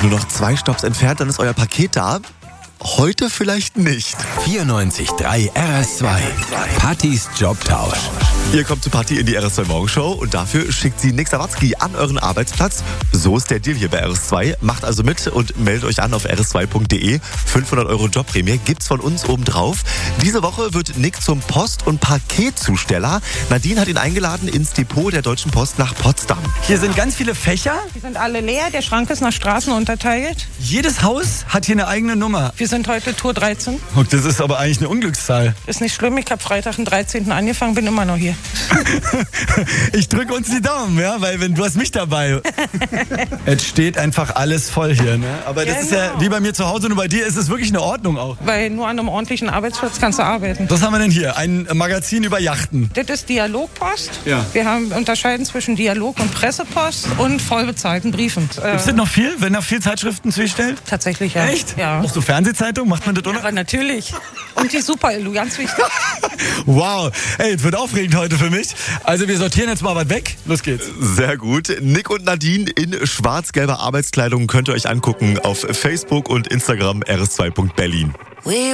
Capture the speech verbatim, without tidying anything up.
Nur noch zwei Stopps entfernt, dann ist euer Paket da. Heute vielleicht nicht. vierundneunzig Komma drei R S zwei. Pattys Jobtausch. Ihr kommt zu Patti in die R S zwei Morgenshow und dafür schickt sie Nick Sawatzki an euren Arbeitsplatz. So ist der Deal hier bei R S zwei. Macht also mit und meldet euch an auf r s zwei punkt d e. fünfhundert Euro Jobprämie gibt's von uns obendrauf. Diese Woche wird Nick zum Post- und Paketzusteller. Nadine hat ihn eingeladen ins Depot der Deutschen Post nach Potsdam. Hier sind ganz viele Fächer. Die sind alle leer, der Schrank ist nach Straßen unterteilt. Jedes Haus hat hier eine eigene Nummer. Wir sind heute Tour dreizehn. Und das ist aber eigentlich eine Unglückszahl. Ist nicht schlimm, ich habe Freitag den dreizehnten angefangen, bin immer noch hier. Ich drücke uns die Daumen, ja, weil wenn du hast mich dabei. Es steht einfach alles voll hier, ne? Aber das ist ja Genau. wie bei mir zu Hause, nur bei dir ist es wirklich eine Ordnung auch. Weil nur an einem ordentlichen Arbeitsplatz kannst du arbeiten. Was haben wir denn hier? Ein Magazin über Yachten. Das ist Dialogpost. Ja. Wir haben unterscheiden zwischen Dialog- und Pressepost und vollbezahlten Briefen. Äh, Gibt es denn noch viel, wenn da viel Zeitschriften zugestellt? tatsächlich, ja. Echt? Ja. Auch so Fernsehzeitung, macht man das, oder? Aber natürlich. Und die Super-Illu, ganz wichtig. Wow, ey, es wird aufregend heute für mich. Also wir sortieren jetzt mal was weg. Los geht's. Sehr gut. Nick und Nadine in schwarz-gelber Arbeitskleidung könnt ihr euch angucken auf Facebook und Instagram r s zwei punkt berlin.